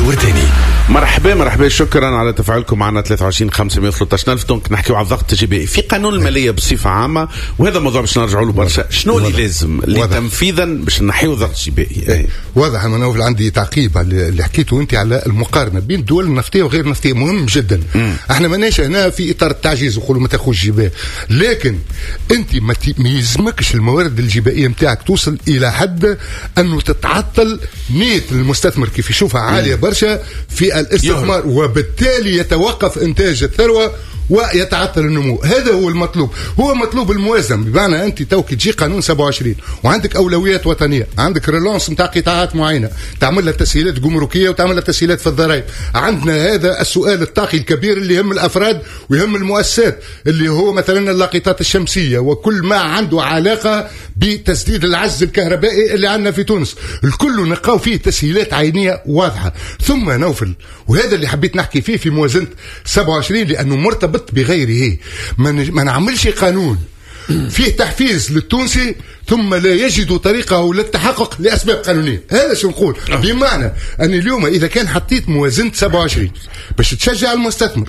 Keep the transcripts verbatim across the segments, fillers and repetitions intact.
الورداني. مرحبا مرحبا، شكرا على تفاعلكم معنا. ثلاثة وعشرين خمسمائة وثلاثة عشر دونك نحكيو على الضغط التجريبي في قانون الماليه بصفه عامه، وهذا موضوع باش نرجعوا له برشا. شنو اللي لازم لتنفيذا باش نحيو الضغط التجريبي؟ واضح. انا نوفل عندي تعقيب على اللي حكيته انت على المقارنه بين الدول النفطيه وغير النفطيه، مهم جدا. مم. احنا ماناش هنا في اطار التعجيز وقولوا ما تاخذش جباه، لكن انت ما يلزمكش الموارد الجبائيه نتاعك توصل الى حد انه تتعطل نيه المستثمر كيف يشوفها عاليه برشا في الاستثمار، وبالتالي يتوقف انتاج الثروه ويتعطل النمو. هذا هو المطلوب، هو مطلوب الموازنه. بمعنى انت توكي تجي قانون سبعة وعشرين وعندك اولويات وطنيه، عندك ريلانس نتاع قطاعات معينه، تعمل لها تسهيلات جمركيه وتعمل لها تسهيلات في الضرائب. عندنا هذا السؤال الطاقي الكبير اللي يهم الافراد ويهم المؤسسات، اللي هو مثلا اللاقطات الشمسيه وكل ما عنده علاقه بتسديد العجز الكهربائي اللي عندنا في تونس. الكل نلقاو فيه تسهيلات عينيه واضحه. ثم نوفل، وهذا اللي حبيت نحكي فيه في موازنه سبعة وعشرين، لانه مرتبط بغيره. ما نعملش قانون فيه تحفيز للتونسي ثم لا يجد طريقه للتحقق لاسباب قانونيه. هذا شو نقول. بمعنى ان اليوم اذا كان حطيت موازنه سبعة وعشرين باش تشجع المستثمر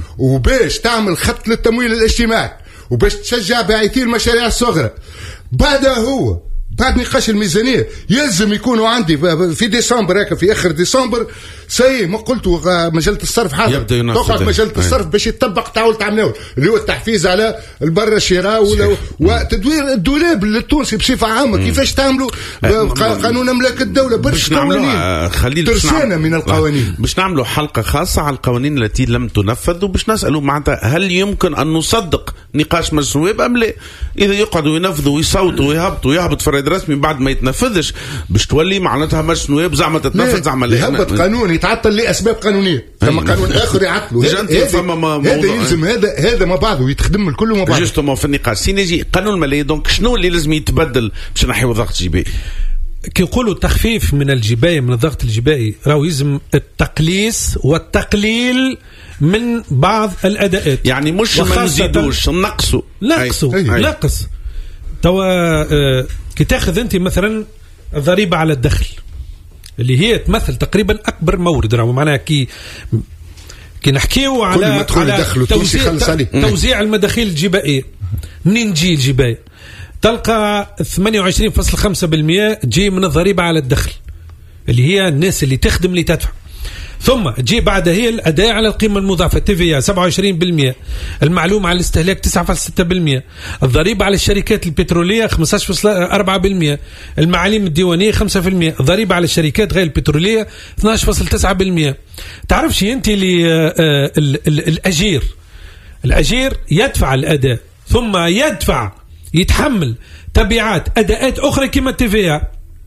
وباش تعمل خط للتمويل الاجتماعي وباش تشجع باعثي المشاريع الصغرى، بعدها هو بعد نقاش الميزانيه يلزم يكونوا عندي في ديسمبر، هكا في اخر ديسمبر سي ما قلتوا مجله الصرف حاضر تقعد مجله الصرف باش يطبق تعاول تعمل اللي هو التحفيز على البر الشراء وتدوير الدولاب للتونسي بصفه عامه. كيفاش تعملوا قانون املاك الدوله برش قوانين ترسانه من القوانين. باش نعملوا حلقه خاصه على القوانين التي لم تنفذ، وباش نسالوا معناتها هل يمكن ان نصدق نقاش مجلس النواب ام لا؟ اذا يقعدوا ينفذوا ويصوتوا ويهبطوا ويهبط في الرئيس رسمي بعد ما يتنفذش باش تولي معناتها مجلس النواب زعما تتنفذ زعما لا. يهبط قانون يتعطل لاسباب قانونيه، لما قانون اخر يعطلوا. هذا يلزم هذا هذا مع بعضه يتخدم الكل مع بعضه. جوستومون في النقاش سي نجي قانون الماليه. دونك شنو اللي لازم يتبدل باش نحيو الضغط الجبائي؟ كي يقولوا التخفيف من الجبائي من الضغط الجبائي، راهو يلزم التقليص والتقليل من بعض الاداءات. يعني مش ما نزيدوش نقصوا نقصوا نقص. توا آه كي تاخذ انت مثلا الضريبه على الدخل اللي هي تمثل تقريبا اكبر مورد، راهو معناها كي كي نحكيو على على توزيع, توزيع المداخيل الجبائيه. منين تجي الجبايه؟ تلقى ثمانية وعشرين فاصلة خمسة بالمئة تجي من الضريبه على الدخل اللي هي الناس اللي تخدم اللي تدفع، ثم تجي بعدها هي الأداء على القيمة المضافة تي في سبعة وعشرين بالمئة، المعلوم على الاستهلاك تسعة فاصلة ستة بالمئة، الضريبة على الشركات البترولية خمسة عشر فاصلة أربعة بالمئة، المعاليم الديوانية خمسة بالمئة، الضريبة على الشركات غير البترولية اثني عشر فاصلة تسعة بالمئة. تعرفش انت اللي الأجير الأجير يدفع الأداء ثم يدفع يتحمل تبعات أداءات أخرى كما التي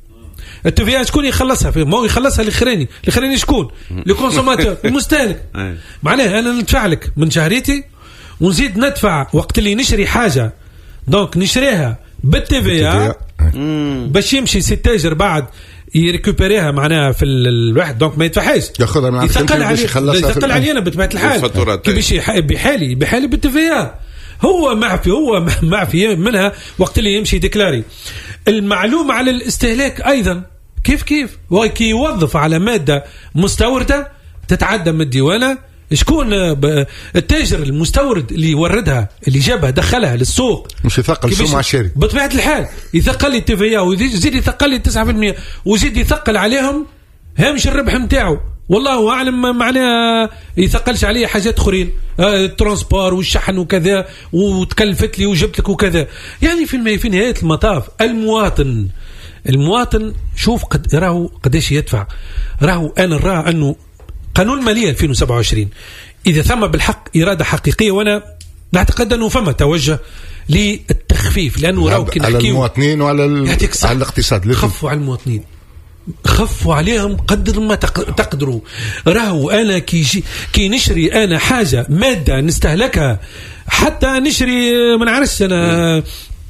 التي شكون يخلصها؟ في ما يخلصها الاخراني الاخراني شكون؟ الكونسوماتور المستهلك. معناه انا ندفع لك من شهريتي ونزيد ندفع وقت اللي نشري حاجه دونك نشريها بالتي باش يمشي سي تاجر بعد يريكوبيريها معناها في الواحد دونك ما يدفعهاش، ياخذها من يثقل عليه يثقل علينا بطبيعه الحال كي باش بحالي بحالي بالتي هو معفي هو معفي منها وقت اللي يمشي ديكلاري. المعلومة على الاستهلاك أيضا كيف كيف وكي يوظف على مادة مستوردة تتعدى من الديوانة، شكون التاجر المستورد اللي يوردها اللي جابها دخلها للسوق مش يثقل سمعة الشركة بطبيعة الحال، يثقل لي التي ويزيد يثقل لي تسعة بالمئة ويزيد يثقل عليهم هامش الربح نتاعو. والله أعلم معناها يثقلش عليه حاجات أخرين، آه الترانسبور والشحن وكذا وتكلفت لي وجبت لك وكذا. يعني في في نهاية المطاف المواطن المواطن شوف قد راهو قديش يدفع. راهو أنا راه أنه قانون المالية ألفين وسبعة وعشرين إذا ثم بالحق إرادة حقيقية، وأنا نعتقد أنه فما توجه للتخفيف، لأنه راهو كي على المواطنين وعلى على الاقتصاد. خفوا على المواطنين، خفوا عليهم قدر ما تقدروا. راهو انا كي كي نشري انا حاجه ماده نستهلكها، حتى نشري ما نعرفش انا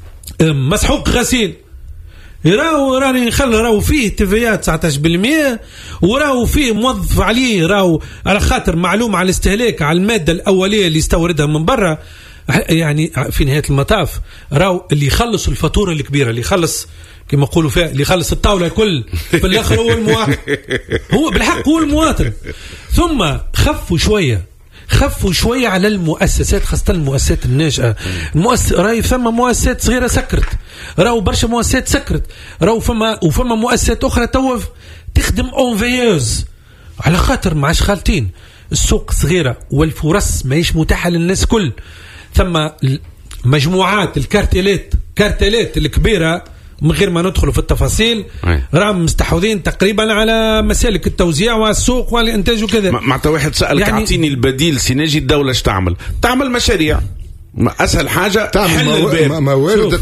مسحوق غسيل، راهو راني نخلي راهو فيه تيفيات تسعة عشر بالمئة وراهو فيه موظف عليه راهو على خاطر معلوم على الاستهلاك على الماده الاوليه اللي يستوردها من برا. يعني في نهايه المطاف راهو اللي يخلص الفاتوره الكبيره اللي يخلص كما يقولوا فيها اللي يخلص الطاولة الكل في الآخر هو المواطن. هو بالحق هو المواطن. ثم خفوا شوية خفوا شوية على المؤسسات، خاصة المؤسسات الناشئة. المؤسس راهي ثم مؤسسات صغيرة سكرت، راهو برشا مؤسسات سكرت، راهو فما وفما مؤسسات أخرى تو تخدم أونفيوز على خاطر معاش خالتين. السوق صغيرة والفرص ماهيش متاحة للناس كل. ثم مجموعات الكارتيلات كارتيلات الكبيرة من غير ما ندخلوا في التفاصيل راهم مستحوذين تقريبا على مسالك التوزيع والسوق والإنتاج وكذا. معناتها واحد سألك يعني أعطيني البديل سيناجي الدولة اش تعمل؟ تعمل مشاريع، اسهل حاجه حل الباب، موارد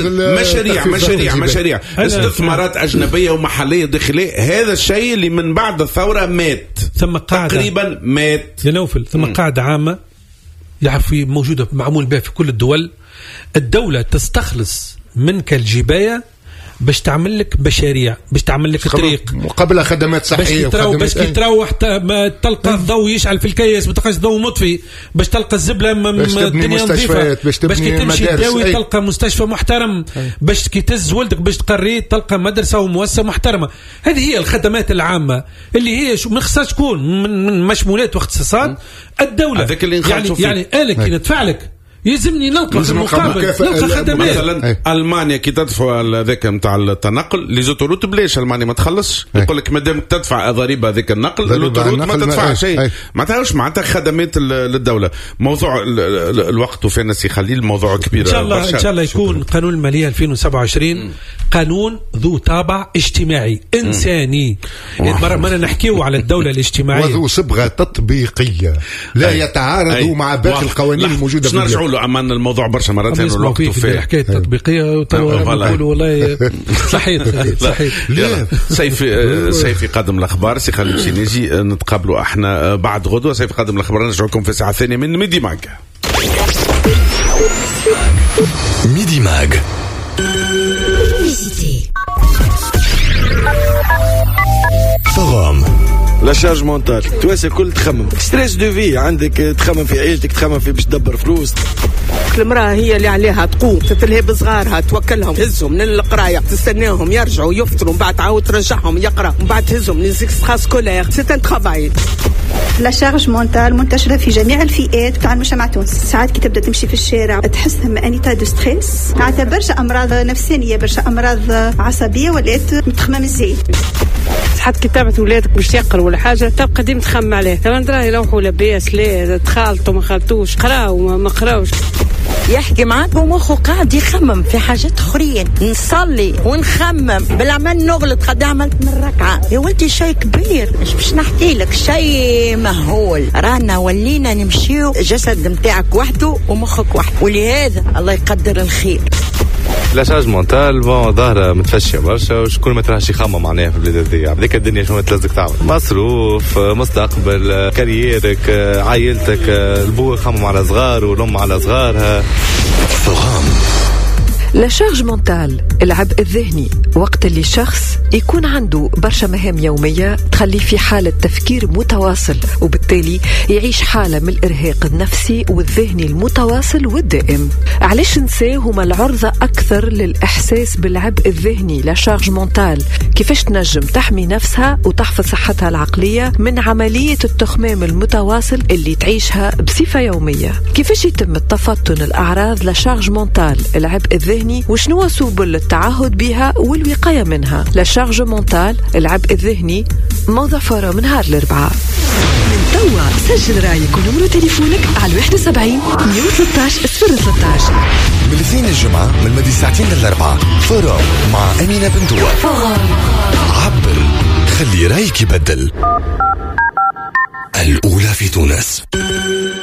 مشاريع مشاريع مشاريع استثمارات اجنبيه ومحليه داخليه. هذا الشيء اللي من بعد الثوره مات، ثم قاعده تقريبا مات يا نوفل. ثم م. قاعده عامه يعرف موجوده معمول بها في كل الدول. الدوله تستخلص منك الجبايه باش تعمل لك مشاريع، باش تعمل لك طريق، مقابله خدمات صحيه، باش كي تروح تلقى الضوء يشعل في الكيس، ما تلقاش ضوء مطفي، باش تلقى الزبله الدنيا نظيفه، باش كي تمشي تداوي تلقى مستشفى محترم، باش كي تهز ولدك باش تقري تلقى مدرسه ومؤسسه محترمه. هذه هي الخدمات العامه اللي هي ما خصهاش تكون من مشمولات واختصاصات الدوله. يعني يعني انا كي ندفع لك يلزمني نلقى في المقابل نلقى خدمات. مثلا المانيا كي تدفع هذاك نتاع التنقل لي زوتوروت بلاش، المانيا ما تخلصش، يقول لك مادام تدفع ضريبه هذيك النقل الاوتوروت ما تدفع شيء، ما تعرفش معناتها خدمات للدوله. موضوع الوقت وفي الناس يخلي الموضوع كبير. ان شاء الله ان شاء الله يكون قانون الماليه ألفين وسبعة وعشرين قانون ذو طابع اجتماعي انساني. مرة ما نحكيو على الدوله الاجتماعيه وذو صبغه تطبيقيه لا يتعارض مع باقي القوانين الموجوده في الدولة. أمان الموضوع برشا مرات هنا الوقت في حكاية تطبيقية وتقولوا والله صحيح صحيح. سيفي سيفي قادم الأخبار، سي خالد سينيجي نتقابلوا احنا بعد غدوة. سيفي قادم الأخبار نرجعكم في الساعة الثانية من ميدي ماغ. ميدي ماغ فغام لا شارج مونتال تواسي كل تخمم ستريس دو في عندك، تخمم في عيلتك، تخمم في باش تدبر فلوس. المرأة هي اللي عليها تقوم تتلهي بصغارها، توكلهم تهزهم من القراية، تستناهم يرجعوا يفطروا، من بعد تعاود ترجعهم يقرا، من بعد تهزهم للزيكسترا سكولير. سي ان ترافاي. لا شارج مونتال منتشرة في جميع الفئات تاع المجتمع التونسي. ساعات كي تبدا تمشي في الشارع تحس بأنيتا دو ستريس، معناتها برشا أمراض نفسانية، برشا أمراض عصبية ولات متخمم الزايد. حتى كتابة ولادك باش يقروا ولا حاجة تبقى ديما تخمم عليه، ترى ندرا يروحوا لاباس لا تخالطوا ما خالطوش، قراو ما قراوش. يحكي معاك ومخه قاعد يخمم في حاجات اخرين، نصلي ونخمم بالعمل نغلط قد عملت من ركعه. يا ولدي شيء كبير، مش باش نحكي لك شيء مهول. رانا ولينا نمشيو جسد نتاعك وحده ومخك وحده، ولهذا الله يقدر الخير. لا شارج مونتال بون ظاهرة متفشية برشا، وشكون ما تراهش يخمم معناها في البلاد هذيا. هذيك الدنيا شنو تلزق تعمل؟ مصروف، مستقبل، كاريرك، عائلتك، البو يخمم على صغار والأم على صغارها. فغام لا شارج مونتال العبء الذهني، وقت اللي شخص يكون عنده برشا مهام يومية تخليه في حالة تفكير متواصل، وبالتالي يعيش حالة من الإرهاق النفسي والذهني المتواصل والدائم. علاش نساه هما العرضة أكثر للإحساس بالعبء الذهني. لا شارج مونتال كيفاش تنجم تحمي نفسها وتحفظ صحتها العقلية من عملية التخمام المتواصل اللي تعيشها بصفة يومية. كيفاش يتم التفطن الأعراض لا شارج مونتال العبء الذهني، وشنو سبل التعهد بها والوقاية منها. لا شارج مونتال العبء الذهني، موضوع فورة من نهار الأربعاء. من توا سجل رايك ونمرو تليفونك على واحد وسبعين مية وثلاثة عشر صفر ثلاثة عشر. من الاثنين الجمعة من مدي ساعتين للأربعة فورة مع أمينة بنتوا. عبر، خلي رايك يبدل. الأولى في تونس.